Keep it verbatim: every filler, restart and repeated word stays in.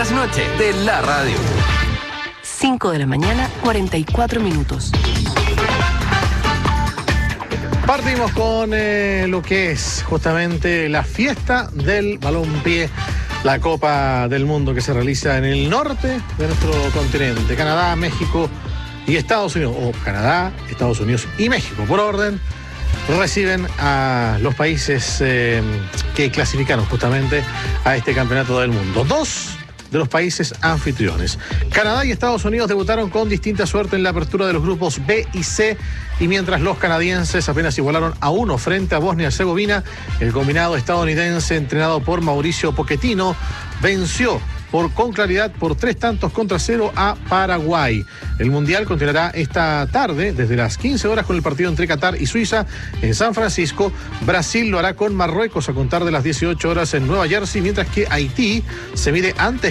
trasnoche de la radio. cinco de la mañana, cuarenta y cuatro minutos. Partimos con eh, lo que es justamente la fiesta del balompié, la Copa del Mundo que se realiza en el norte de nuestro continente, Canadá, México y Estados Unidos, o Canadá, Estados Unidos y México, por orden, reciben a los países eh, que clasificaron justamente a este campeonato del mundo. Dos de los países anfitriones. Canadá y Estados Unidos debutaron con distinta suerte en la apertura de los grupos B y C, y mientras los canadienses apenas igualaron a uno frente a Bosnia y Herzegovina, el combinado estadounidense entrenado por Mauricio Pochettino venció por con claridad por tres tantos contra cero a Paraguay. El Mundial continuará esta tarde desde las quince horas con el partido entre Qatar y Suiza en San Francisco. Brasil lo hará con Marruecos a contar de las dieciocho horas en Nueva Jersey, mientras que Haití se mide ante